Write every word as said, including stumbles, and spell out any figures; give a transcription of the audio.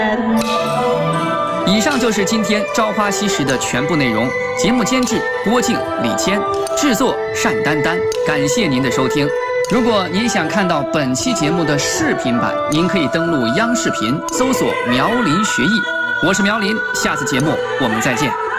以上就是今天《朝花夕拾》的全部内容。节目监制郭靖、李谦，制作单丹丹。感谢您的收听。如果您想看到本期节目的视频版，您可以登录央视频搜索“苗林学艺”。我是苗林，下次节目我们再见。